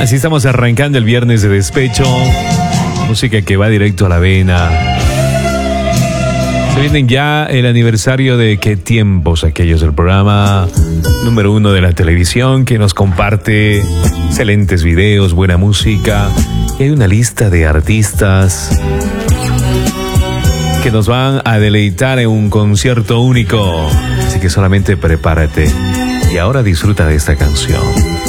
Así estamos arrancando el viernes de despecho. Música que va directo a la vena. Se vienen ya el aniversario de Qué tiempos aquellos, el programa número 1 de la televisión que nos comparte excelentes videos, buena música. Y hay una lista de artistas que nos van a deleitar en un concierto único. Así que solamente prepárate y ahora disfruta de esta canción.